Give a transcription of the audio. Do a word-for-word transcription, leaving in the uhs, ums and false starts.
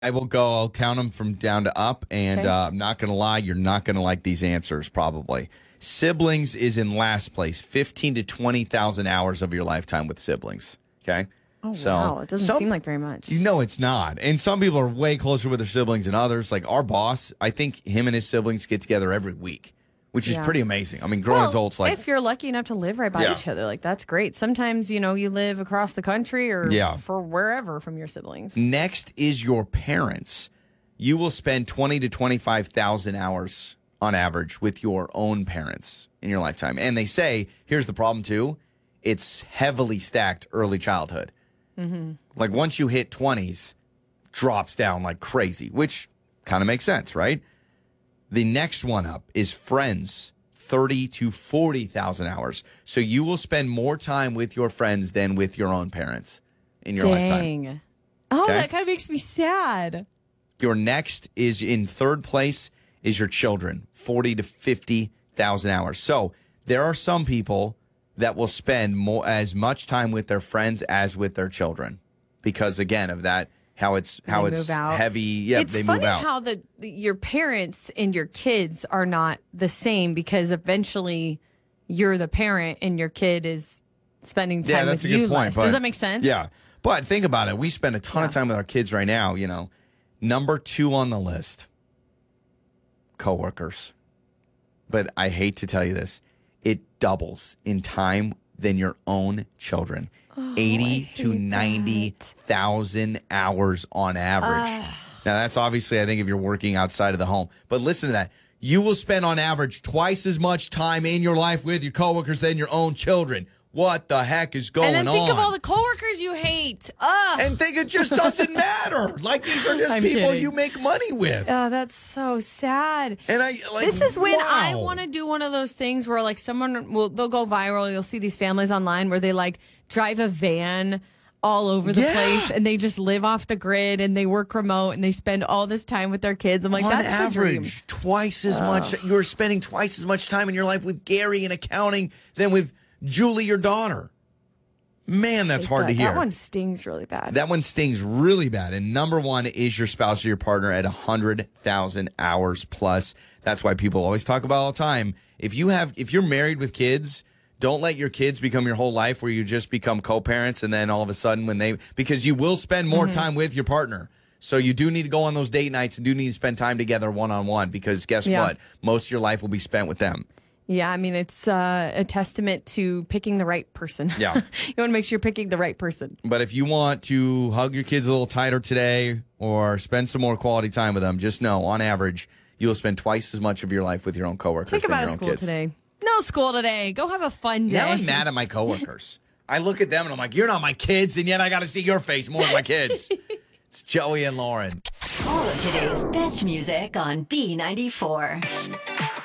I will go. I'll count them from down to up, and Okay. uh, I'm not going to lie. You're not going to like these answers, probably. Siblings is in last place, fifteen to twenty thousand hours of your lifetime with siblings. Okay. Oh, So, wow. It doesn't some- seem like very much. You know it's not. And some people are way closer with their siblings than others. Like our boss, I think him and his siblings get together every week, which is Yeah. pretty amazing. I mean, grown Well, adults like if you're lucky enough to live right by Yeah. each other, like that's great. Sometimes, you know, you live across the country or Yeah. for wherever from your siblings. next is your parents. You will spend twenty to twenty-five thousand hours on average with your own parents in your lifetime. And they say, here's the problem too, it's heavily stacked early childhood. Mm-hmm. Like once you hit twenties, drops down like crazy, which kind of makes sense, right? The next one up is friends, thirty to forty thousand hours. So you will spend more time with your friends than with your own parents in your lifetime. Dang. Oh, Okay. that kind of makes me sad. Your next is in third place is your children, forty to fifty thousand hours. So there are some people that will spend more as much time with their friends as with their children because again of that how it's how They it's move out. heavy. Yeah, It's they funny move out. how the, the your parents and your kids are not the same because eventually you're the parent and your kid is spending time yeah, that's with a good you point. less. But, Does that make sense? Yeah, but think about it. We spend a ton of Yeah. time with our kids right now. You know, number two on the list, coworkers. But I hate to tell you this, it doubles in time than your own children. eighty to hate ninety thousand hours on average. Now that's obviously I think if you're working outside of the home. But listen to that. You will spend on average twice as much time in your life with your coworkers than your own children. What the heck is going on? And then think of all the coworkers you hate. Ugh. and think it just doesn't matter. Like these are just I'm people kidding. you make money with. Oh, that's so sad. And I like This is when I wow. want to do one of those things where like someone will they'll go viral. You'll see these families online where they like drive a van all over the Yeah. place and they just live off the grid and they work remote and they spend all this time with their kids. I'm like, on that's the dream. average, twice as much. You're spending twice as much time in your life with Gary in accounting than with Julie, your daughter. Man, that's hard to That- hear. That one stings really bad. That one stings really bad. And number one is your spouse or your partner at one hundred thousand hours plus. That's why people always talk about all the time. If you have, if you're married with kids, don't let your kids become your whole life where you just become co-parents and then all of a sudden when they, because you will spend more Mm-hmm. time with your partner. So you do need to go on those date nights and do need to spend time together one-on-one because guess Yeah. what? Most of your life will be spent with them. Yeah, I mean, it's uh, a testament to picking the right person. Yeah. You want to make sure you're picking the right person. But if you want to hug your kids a little tighter today or spend some more quality time with them, just know, on average, you will spend twice as much of your life with your own coworkers Think than about your a own school kids. today. No school today. Go have a fun day. Now I'm mad at my coworkers. I look at them and I'm like, you're not my kids, and yet I got to see your face more than my kids. It's Joey and Lauren. All of today's best music on B ninety-four.